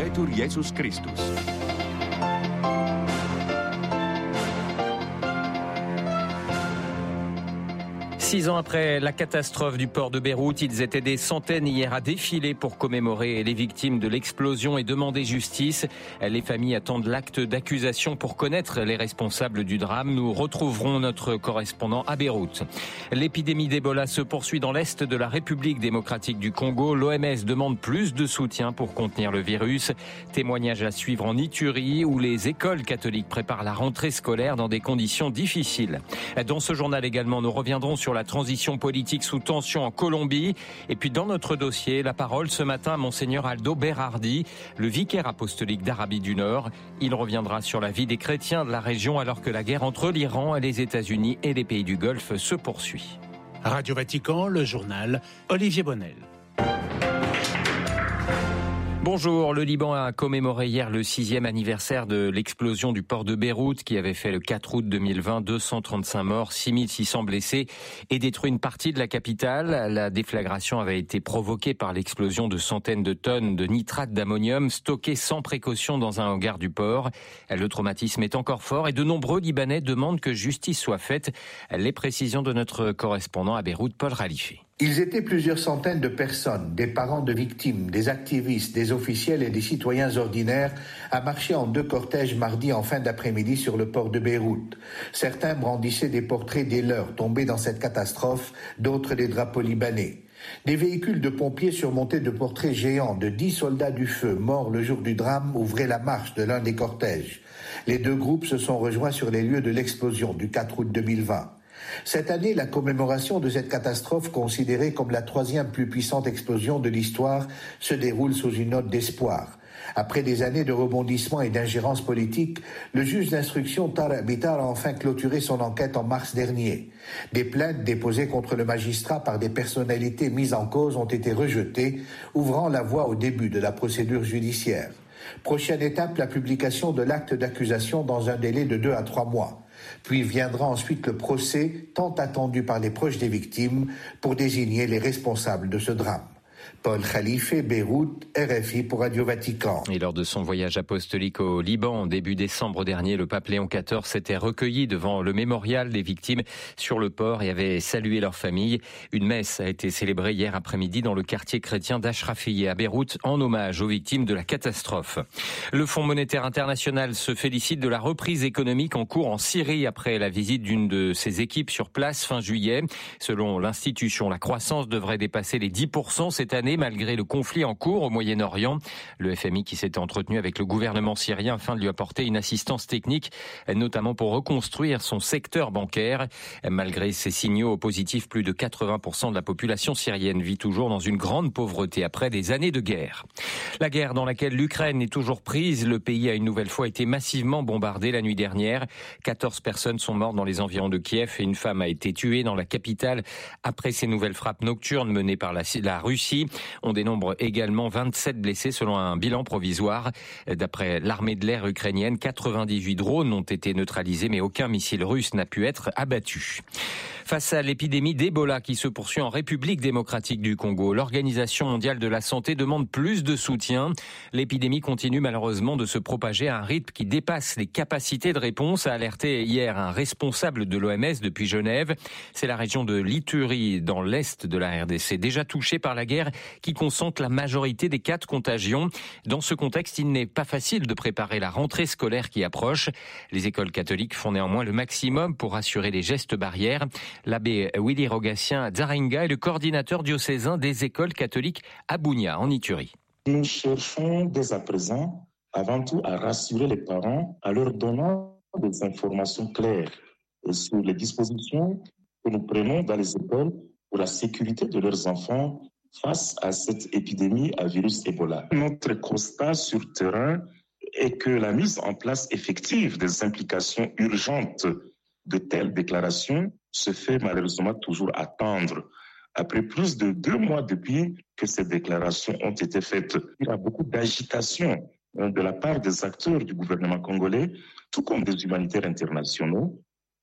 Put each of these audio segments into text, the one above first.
Laudetur Jesus Christus. Six ans après la catastrophe du port de Beyrouth, ils étaient des centaines hier à défiler pour commémorer les victimes de l'explosion et demander justice. Les familles attendent l'acte d'accusation pour connaître les responsables du drame. Nous retrouverons notre correspondant à Beyrouth. L'épidémie d'Ebola se poursuit dans l'est de la République démocratique du Congo. L'OMS demande plus de soutien pour contenir le virus. Témoignage à suivre en Ituri où les écoles catholiques préparent la rentrée scolaire dans des conditions difficiles. Dans ce journal également, nous reviendrons sur la transition politique sous tension en Colombie. Et puis dans notre dossier, la parole ce matin à Monseigneur Aldo Berardi, le vicaire apostolique d'Arabie du Nord. Il reviendra sur la vie des chrétiens de la région alors que la guerre entre l'Iran, les États-Unis et les pays du Golfe se poursuit. Radio Vatican, le journal, Olivier Bonnel. Bonjour, le Liban a commémoré hier le 6e anniversaire de l'explosion du port de Beyrouth qui avait fait le 4 août 2020 235 morts, 6600 blessés et détruit une partie de la capitale. La déflagration avait été provoquée par l'explosion de centaines de tonnes de nitrate d'ammonium stockés sans précaution dans un hangar du port. Le traumatisme est encore fort et de nombreux Libanais demandent que justice soit faite. Les précisions de notre correspondant à Beyrouth, Paul Ralifé. Ils étaient plusieurs centaines de personnes, des parents de victimes, des activistes, des officiels et des citoyens ordinaires, à marcher en deux cortèges mardi en fin d'après-midi sur le port de Beyrouth. Certains brandissaient des portraits des leurs tombés dans cette catastrophe, d'autres des drapeaux libanais. Des véhicules de pompiers surmontés de portraits géants de 10 soldats du feu morts le jour du drame ouvraient la marche de l'un des cortèges. Les deux groupes se sont rejoints sur les lieux de l'explosion du 4 août 2020. Cette année, la commémoration de cette catastrophe, considérée comme la troisième plus puissante explosion de l'histoire, se déroule sous une note d'espoir. Après des années de rebondissements et d'ingérence politique, le juge d'instruction Tarek Bitar a enfin clôturé son enquête en mars dernier. Des plaintes déposées contre le magistrat par des personnalités mises en cause ont été rejetées, ouvrant la voie au début de la procédure judiciaire. Prochaine étape, la publication de l'acte d'accusation dans un délai de 2 à 3 mois. Puis viendra ensuite le procès tant attendu par les proches des victimes pour désigner les responsables de ce drame. Paul Khalife, Beyrouth, RFI pour Radio Vatican. Et lors de son voyage apostolique au Liban, début décembre dernier, le pape Léon XIV s'était recueilli devant le mémorial des victimes sur le port et avait salué leur famille. Une messe a été célébrée hier après-midi dans le quartier chrétien d'Ashrafiyeh à Beyrouth en hommage aux victimes de la catastrophe. Le Fonds monétaire international se félicite de la reprise économique en cours en Syrie après la visite d'une de ses équipes sur place fin juillet. Selon l'institution, la croissance devrait dépasser les 10% cette année malgré le conflit en cours au Moyen-Orient. Le FMI qui s'était entretenu avec le gouvernement syrien afin de lui apporter une assistance technique, notamment pour reconstruire son secteur bancaire. Malgré ces signaux positifs, plus de 80% de la population syrienne vit toujours dans une grande pauvreté après des années de guerre. La guerre dans laquelle l'Ukraine est toujours prise, le pays a une nouvelle fois été massivement bombardé la nuit dernière. 14 personnes sont mortes dans les environs de Kiev et une femme a été tuée dans la capitale après ces nouvelles frappes nocturnes menées par la Russie. On dénombre également 27 blessés selon un bilan provisoire. D'après l'armée de l'air ukrainienne, 98 drones ont été neutralisés, mais aucun missile russe n'a pu être abattu. Face à l'épidémie d'Ebola qui se poursuit en République démocratique du Congo, l'Organisation mondiale de la santé demande plus de soutien. L'épidémie continue malheureusement de se propager à un rythme qui dépasse les capacités de réponse, a alerté hier un responsable de l'OMS depuis Genève. C'est la région de l'Ituri, dans l'est de la RDC, déjà touchée par la guerre, qui concentre la majorité des cas de contagion. Dans ce contexte, il n'est pas facile de préparer la rentrée scolaire qui approche. Les écoles catholiques font néanmoins le maximum pour assurer les gestes barrières. L'abbé Willy Rogatien Dzaringa est le coordinateur diocésain des écoles catholiques à Bunia, en Ituri. Nous cherchons dès à présent, avant tout, à rassurer les parents en leur donnant des informations claires sur les dispositions que nous prenons dans les écoles pour la sécurité de leurs enfants face à cette épidémie à virus Ebola. Notre constat sur terrain est que la mise en place effective des implications urgentes de telles déclarations se fait malheureusement toujours attendre. Après plus de 2 mois depuis que ces déclarations ont été faites, il y a beaucoup d'agitation de la part des acteurs du gouvernement congolais, tout comme des humanitaires internationaux,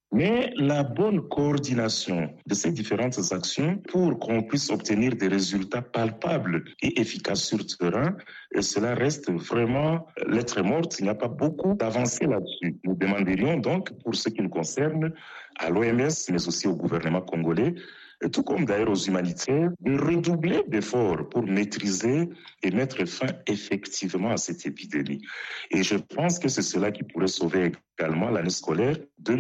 Mais la bonne coordination de ces différentes actions pour qu'on puisse obtenir des résultats palpables et efficaces sur le terrain, et cela reste vraiment lettre morte. Il n'y a pas beaucoup d'avancées là-dessus. Nous demanderions donc, pour ce qui nous concerne, à l'OMS, mais aussi au gouvernement congolais, et tout comme d'ailleurs aux humanitaires, de redoubler d'efforts pour maîtriser et mettre fin effectivement à cette épidémie. Et je pense que c'est cela qui pourrait sauver également l'année scolaire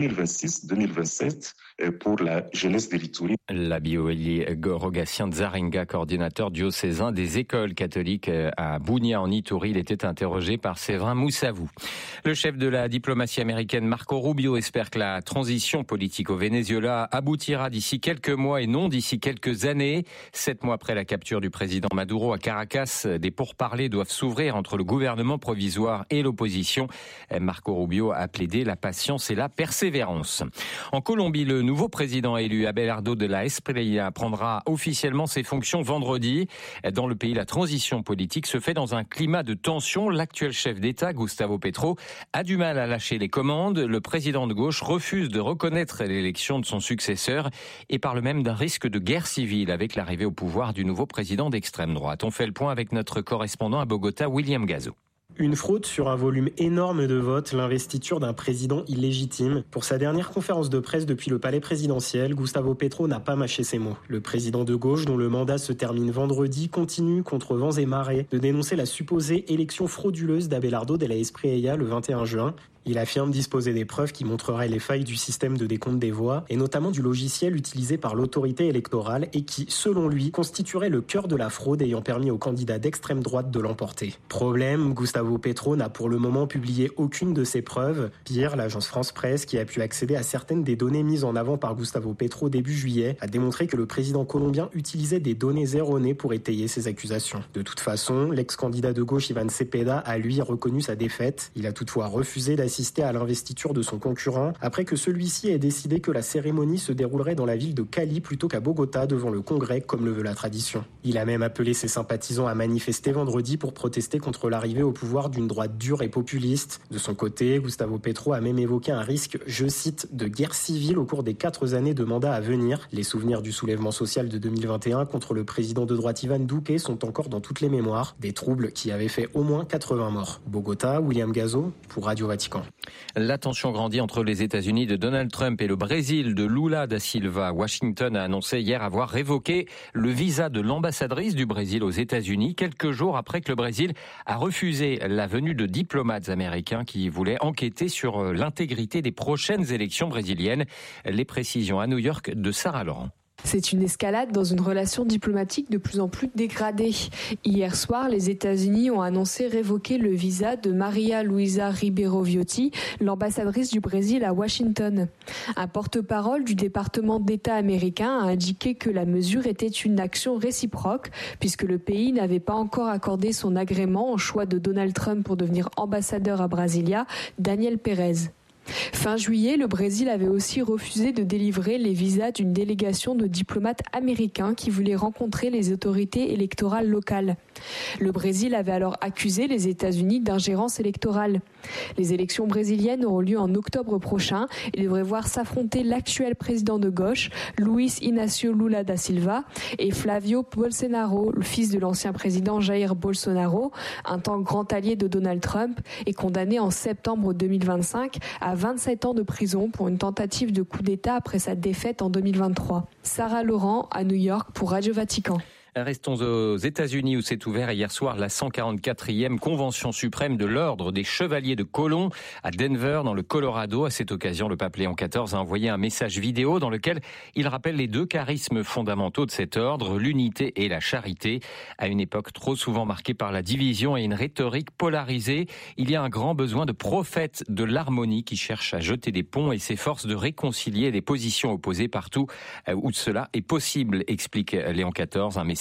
2026-2027 pour la jeunesse de l'Ituri. La Bioélie Rogatien Zaringa, coordinateur diocésain des écoles catholiques à Bunia en Ituri, il était interrogé par Séverin Moussavou. Le chef de la diplomatie américaine Marco Rubio espère que la transition politique au Venezuela aboutira d'ici quelques mois et non d'ici quelques années. 7 mois après la capture du président Maduro à Caracas, des pourparlers doivent s'ouvrir entre le gouvernement provisoire et l'opposition. Marco Rubio a plaidé la patience et la persévérance. En Colombie, le nouveau président élu Abelardo de la Espriella prendra officiellement ses fonctions vendredi. Dans le pays, la transition politique se fait dans un climat de tension. L'actuel chef d'État, Gustavo Petro, a du mal à lâcher les commandes. Le président de gauche refuse de reconnaître l'élection de son successeur et parle même d'un risque de guerre civile avec l'arrivée au pouvoir du nouveau président d'extrême droite. On fait le point avec notre correspondant à Bogota, William Gazo. Une fraude sur un volume énorme de votes, l'investiture d'un président illégitime. Pour sa dernière conférence de presse depuis le palais présidentiel, Gustavo Petro n'a pas mâché ses mots. Le président de gauche, dont le mandat se termine vendredi, continue, contre vents et marées, de dénoncer la supposée élection frauduleuse d'Abelardo de la Espriella le 21 juin. Il affirme disposer des preuves qui montreraient les failles du système de décompte des voix, et notamment du logiciel utilisé par l'autorité électorale et qui, selon lui, constituerait le cœur de la fraude ayant permis aux candidats d'extrême droite de l'emporter. Problème, Gustavo Petro n'a pour le moment publié aucune de ces preuves. Pire, l'agence France Presse, qui a pu accéder à certaines des données mises en avant par Gustavo Petro début juillet, a démontré que le président colombien utilisait des données erronées pour étayer ses accusations. De toute façon, l'ex-candidat de gauche Ivan Cepeda a lui reconnu sa défaite. Il a toutefois refusé d'assister à l'investiture de son concurrent après que celui-ci ait décidé que la cérémonie se déroulerait dans la ville de Cali plutôt qu'à Bogota devant le Congrès comme le veut la tradition. Il a même appelé ses sympathisants à manifester vendredi pour protester contre l'arrivée au pouvoir d'une droite dure et populiste. De son côté, Gustavo Petro a même évoqué un risque, je cite, de guerre civile au cours des 4 années de mandat à venir. Les souvenirs du soulèvement social de 2021 contre le président de droite Ivan Duque sont encore dans toutes les mémoires. Des troubles qui avaient fait au moins 80 morts. Bogota, William Gazo pour Radio Vatican. La tension grandit entre les États-Unis de Donald Trump et le Brésil de Lula da Silva. Washington a annoncé hier avoir révoqué le visa de l'ambassadrice du Brésil aux États-Unis, quelques jours après que le Brésil a refusé la venue de diplomates américains qui voulaient enquêter sur l'intégrité des prochaines élections brésiliennes. Les précisions à New York de Sarah Laurent. C'est une escalade dans une relation diplomatique de plus en plus dégradée. Hier soir, les États-Unis ont annoncé révoquer le visa de Maria Luisa Ribeiro Viotti, l'ambassadrice du Brésil à Washington. Un porte-parole du département d'État américain a indiqué que la mesure était une action réciproque, puisque le pays n'avait pas encore accordé son agrément au choix de Donald Trump pour devenir ambassadeur à Brasilia, Daniel Pérez. Fin juillet, le Brésil avait aussi refusé de délivrer les visas d'une délégation de diplomates américains qui voulaient rencontrer les autorités électorales locales. Le Brésil avait alors accusé les États-Unis d'ingérence électorale. Les élections brésiliennes auront lieu en octobre prochain et devraient voir s'affronter l'actuel président de gauche, Luiz Inácio Lula da Silva, et Flavio Bolsonaro, le fils de l'ancien président Jair Bolsonaro, un temps grand allié de Donald Trump, est condamné en septembre 2025 à 27 ans de prison pour une tentative de coup d'État après sa défaite en 2023. Sarah Laurent à New York pour Radio Vatican. Restons aux États-Unis où s'est ouvert hier soir la 144e Convention suprême de l'Ordre des Chevaliers de Colomb à Denver, dans le Colorado. À cette occasion, le pape Léon XIV a envoyé un message vidéo dans lequel il rappelle les 2 charismes fondamentaux de cet ordre, l'unité et la charité. À une époque trop souvent marquée par la division et une rhétorique polarisée, il y a un grand besoin de prophètes de l'harmonie qui cherchent à jeter des ponts et s'efforcent de réconcilier des positions opposées partout où cela est possible, explique Léon XIV. Un message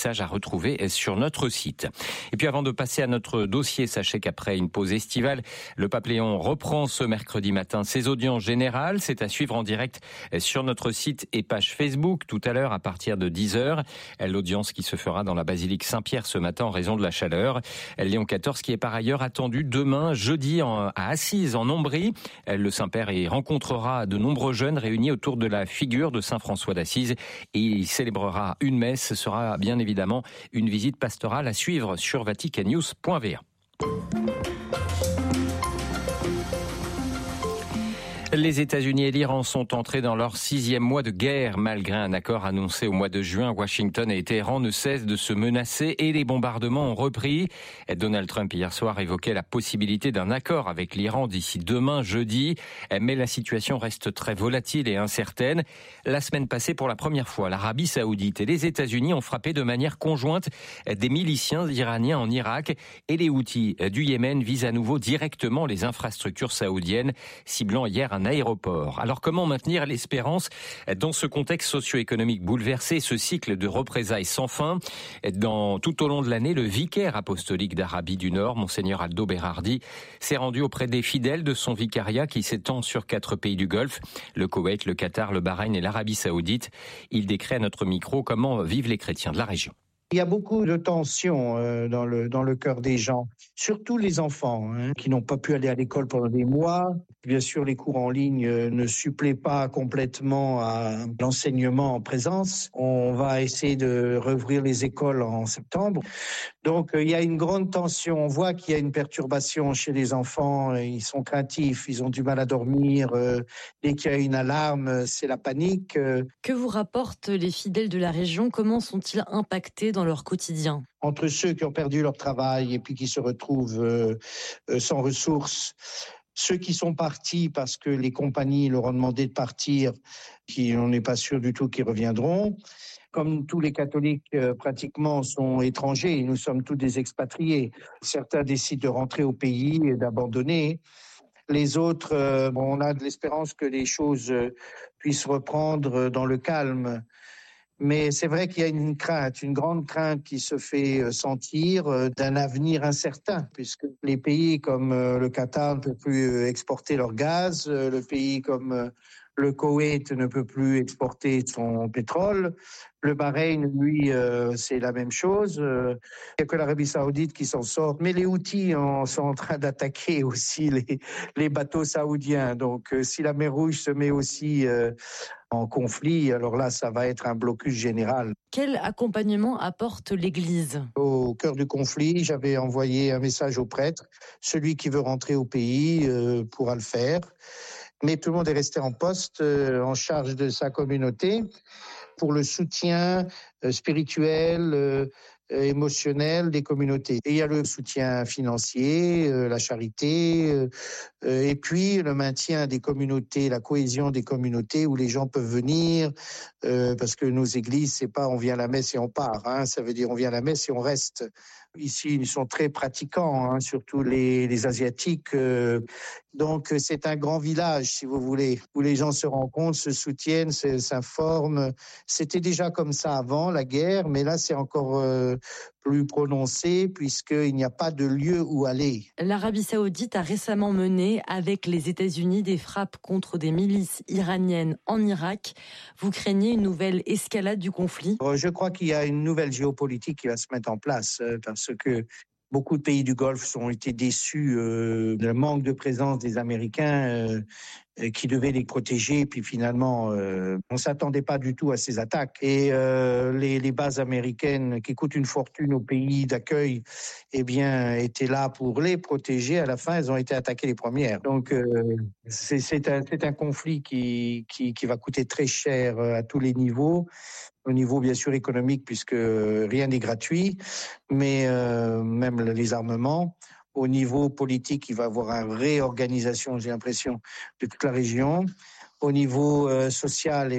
message à retrouver sur notre site. Et puis avant de passer à notre dossier, sachez qu'après une pause estivale, le Pape Léon reprend ce mercredi matin ses audiences générales. C'est à suivre en direct sur notre site et page Facebook tout à l'heure à partir de 10h. L'audience qui se fera dans la basilique Saint-Pierre ce matin en raison de la chaleur. Léon XIV qui est par ailleurs attendu demain jeudi à Assise en Ombrie. Le Saint-Père y rencontrera de nombreux jeunes réunis autour de la figure de Saint François d'Assise et il célébrera une messe. Ce sera bien évidemment une visite pastorale à suivre sur vaticannews.va. Les États-Unis et l'Iran sont entrés dans leur 6e mois de guerre. Malgré un accord annoncé au mois de juin, Washington et Téhéran ne cessent de se menacer et les bombardements ont repris. Donald Trump hier soir évoquait la possibilité d'un accord avec l'Iran d'ici demain jeudi. Mais la situation reste très volatile et incertaine. La semaine passée, pour la première fois, l'Arabie Saoudite et les États-Unis ont frappé de manière conjointe des miliciens iraniens en Irak et les Houthis du Yémen visent à nouveau directement les infrastructures saoudiennes, ciblant hier un aéroport. Alors comment maintenir l'espérance dans ce contexte socio-économique bouleversé, ce cycle de représailles sans fin? Tout au long de l'année, le vicaire apostolique d'Arabie du Nord, Monseigneur Aldo Berardi, s'est rendu auprès des fidèles de son vicariat qui s'étend sur 4 pays du Golfe, le Koweït, le Qatar, le Bahreïn et l'Arabie Saoudite. Il décrit à notre micro comment vivent les chrétiens de la région. Il y a beaucoup de tensions dans le cœur des gens, surtout les enfants qui n'ont pas pu aller à l'école pendant des mois. Bien sûr, les cours en ligne ne suppléent pas complètement à l'enseignement en présence. On va essayer de rouvrir les écoles en septembre. Donc, il y a une grande tension. On voit qu'il y a une perturbation chez les enfants. Ils sont craintifs, ils ont du mal à dormir. Dès qu'il y a une alarme, c'est la panique. Que vous rapportent les fidèles de la région? Comment sont-ils impactés dans leur quotidien? Entre ceux qui ont perdu leur travail et puis qui se retrouvent sans ressources, ceux qui sont partis parce que les compagnies leur ont demandé de partir, on n'est pas sûr du tout qu'ils reviendront. Comme tous les catholiques pratiquement sont étrangers, nous sommes tous des expatriés. Certains décident de rentrer au pays et d'abandonner. Les autres, on a de l'espérance que les choses puissent reprendre dans le calme. Mais c'est vrai qu'il y a une crainte, une grande crainte qui se fait sentir d'un avenir incertain, puisque les pays comme le Qatar ne peuvent plus exporter leur gaz, le pays comme le Koweït ne peut plus exporter son pétrole. Le Bahreïn, lui, c'est la même chose. Il n'y a que l'Arabie Saoudite qui s'en sort. Mais les Houthis sont en train d'attaquer aussi les bateaux saoudiens. Donc, si la mer Rouge se met aussi en conflit, alors là, ça va être un blocus général. Quel accompagnement apporte l'Église? Au cœur du conflit, j'avais envoyé un message au prêtre. Celui qui veut rentrer au pays pourra le faire. Mais tout le monde est resté en poste, en charge de sa communauté, pour le soutien spirituel, émotionnel des communautés. Et il y a le soutien financier, la charité, et puis le maintien des communautés, la cohésion des communautés où les gens peuvent venir, parce que nos églises, c'est pas on vient à la messe et on part, ça veut dire on vient à la messe et on reste. Ici, ils sont très pratiquants, surtout les Asiatiques. Donc, c'est un grand village, si vous voulez, où les gens se rencontrent, se soutiennent, s'informent. C'était déjà comme ça avant la guerre, mais là, c'est encore plus prononcé puisqu'il n'y a pas de lieu où aller. L'Arabie Saoudite a récemment mené, avec les États-Unis, des frappes contre des milices iraniennes en Irak. Vous craignez une nouvelle escalade du conflit? Je crois qu'il y a une nouvelle géopolitique qui va se mettre en place parce que beaucoup de pays du Golfe ont été déçus du manque de présence des Américains qui devaient les protéger. Puis finalement, on ne s'attendait pas du tout à ces attaques. Et les bases américaines qui coûtent une fortune au pays d'accueil, étaient là pour les protéger. À la fin, elles ont été attaquées les premières. Donc, c'est un conflit qui va coûter très cher à tous les niveaux. Au niveau, bien sûr, économique, puisque rien n'est gratuit, mais même les armements. Au niveau politique, il va y avoir une réorganisation, j'ai l'impression, de toute la région. Au niveau social,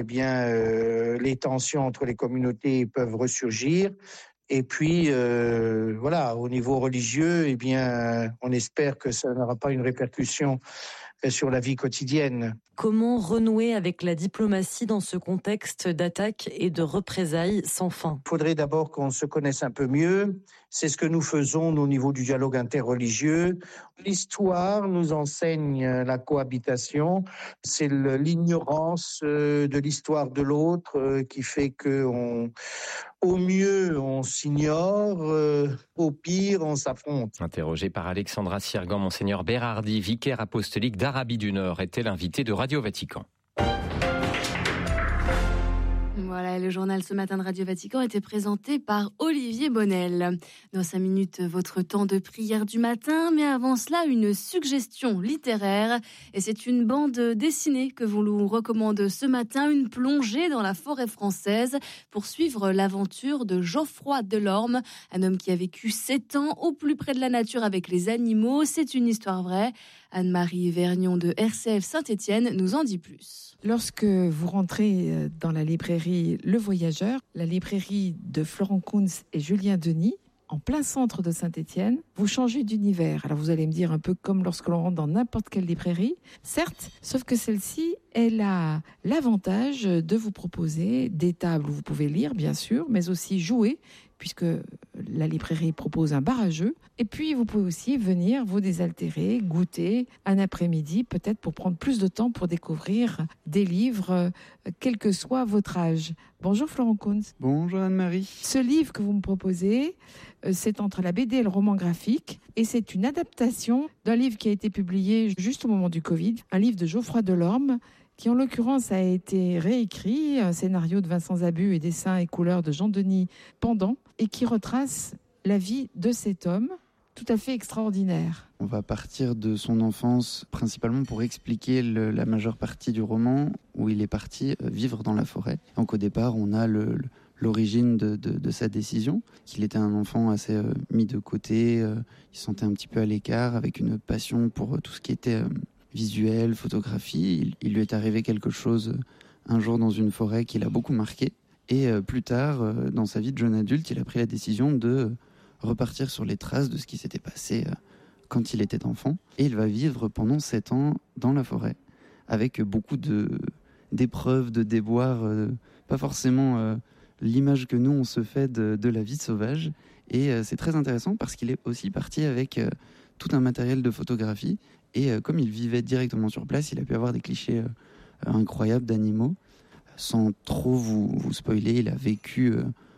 les tensions entre les communautés peuvent ressurgir. Et puis, au niveau religieux, on espère que ça n'aura pas une répercussion sur la vie quotidienne. Comment renouer avec la diplomatie dans ce contexte d'attaques et de représailles sans fin ? Il faudrait d'abord qu'on se connaisse un peu mieux. C'est ce que nous faisons au niveau du dialogue interreligieux. L'histoire nous enseigne la cohabitation. C'est l'ignorance de l'histoire de l'autre qui fait que au mieux, on s'ignore, au pire, on s'affronte. Interrogé par Alexandra Sirgan, Monseigneur Bérardi, vicaire apostolique d'Arabie du Nord, était l'invité de Radio Vatican. Voilà, le journal ce matin de Radio Vatican était présenté par Olivier Bonnel. Dans 5 minutes, votre temps de prière du matin, mais avant cela, une suggestion littéraire. Et c'est une bande dessinée que vous nous recommande ce matin, une plongée dans la forêt française pour suivre l'aventure de Geoffroy Delorme, un homme qui a vécu 7 ans au plus près de la nature avec les animaux. C'est une histoire vraie. Anne-Marie Vergnon de RCF Saint-Étienne nous en dit plus. Lorsque vous rentrez dans la librairie Le Voyageur, la librairie de Florent Kuntz et Julien Denis, en plein centre de Saint-Étienne, vous changez d'univers. Alors vous allez me dire un peu comme lorsque l'on rentre dans n'importe quelle librairie, certes, sauf que celle-ci, elle a l'avantage de vous proposer des tables où vous pouvez lire, bien sûr, mais aussi jouer, puisque la librairie propose un bar à jeux. Et puis, vous pouvez aussi venir vous désaltérer, goûter un après-midi, peut-être pour prendre plus de temps pour découvrir des livres, quel que soit votre âge. Bonjour Florent Kuntz. Bonjour Anne-Marie. Ce livre que vous me proposez, c'est entre la BD et le roman graphique. Et c'est une adaptation d'un livre qui a été publié juste au moment du Covid, un livre de Geoffroy Delorme, qui en l'occurrence a été réécrit, un scénario de Vincent Zabu et dessins et couleurs de Jean-Denis Pendant, et qui retrace la vie de cet homme tout à fait extraordinaire. On va partir de son enfance principalement pour expliquer la majeure partie du roman où il est parti vivre dans la forêt. Donc au départ, on a l'origine de sa décision, qu'il était un enfant assez mis de côté, il se sentait un petit peu à l'écart, avec une passion pour tout ce qui était visuel, photographie. Il lui est arrivé quelque chose un jour dans une forêt qui l'a beaucoup marqué. Et plus tard, dans sa vie de jeune adulte, il a pris la décision de repartir sur les traces de ce qui s'était passé quand il était enfant. Et il va vivre pendant 7 ans dans la forêt, avec beaucoup d'épreuves, de déboires, pas forcément l'image que nous on se fait de la vie sauvage. Et c'est très intéressant parce qu'il est aussi parti avec tout un matériel de photographie. Et comme il vivait directement sur place, il a pu avoir des clichés incroyables d'animaux. Sans trop vous spoiler, il a vécu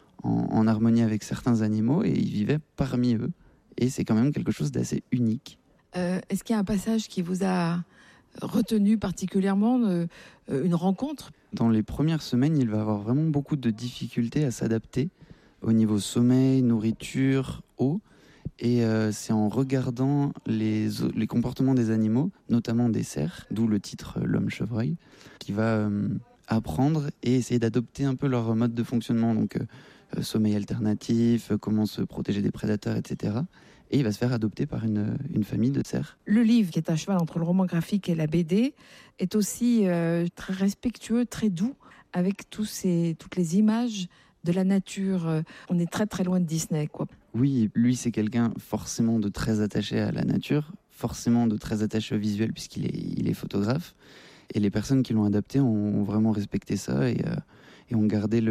en harmonie avec certains animaux et il vivait parmi eux. Et c'est quand même quelque chose d'assez unique. Est-ce qu'il y a un passage qui vous a retenu particulièrement, une rencontre ? Dans les premières semaines, il va avoir vraiment beaucoup de difficultés à s'adapter au niveau sommeil, nourriture, eau. Et c'est en regardant les comportements des animaux, notamment des cerfs, d'où le titre L'homme-chevreuil, qui va apprendre et essayer d'adopter un peu leur mode de fonctionnement. Donc sommeil alternatif, comment se protéger des prédateurs, etc. Et il va se faire adopter par une famille de cerfs. Le livre, qui est à cheval entre le roman graphique et la BD, est aussi très respectueux, très doux, avec toutes les images de la nature. On est très très loin de Disney, quoi. Oui, lui c'est quelqu'un forcément de très attaché à la nature, forcément de très attaché au visuel puisqu'il est photographe. Et les personnes qui l'ont adapté ont vraiment respecté ça et ont gardé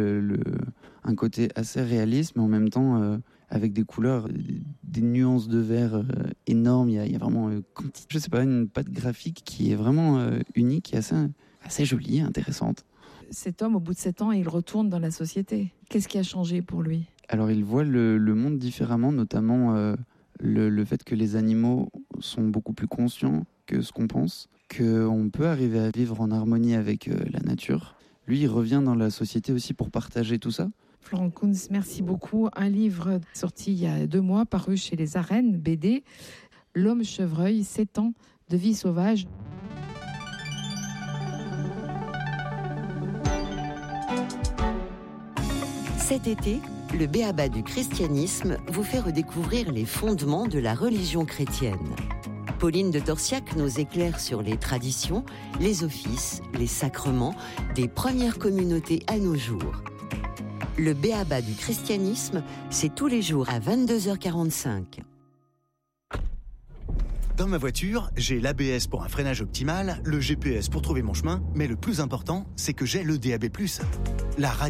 un côté assez réaliste, mais en même temps avec des couleurs, des nuances de vert énormes. Il y a vraiment, je sais pas, une patte graphique qui est vraiment unique et assez jolie, intéressante. Cet homme, au bout de 7 ans, il retourne dans la société. Qu'est-ce qui a changé pour lui ? Alors il voit le monde différemment, notamment le fait que les animaux sont beaucoup plus conscients que ce qu'on pense, qu'on peut arriver à vivre en harmonie avec la nature. Lui, il revient dans la société aussi pour partager tout ça. Florent Kuntz, merci beaucoup. Un livre sorti il y a 2 mois, paru chez les Arènes, BD, L'homme-chevreuil, 7 ans de vie sauvage. Cet été, le B.A.B.A. du christianisme vous fait redécouvrir les fondements de la religion chrétienne. Pauline de Torsiac nous éclaire sur les traditions, les offices, les sacrements des premières communautés à nos jours. Le B.A.B.A. du christianisme, c'est tous les jours à 22h45. Dans ma voiture, j'ai l'ABS pour un freinage optimal, le GPS pour trouver mon chemin, mais le plus important, c'est que j'ai le DAB+. La radio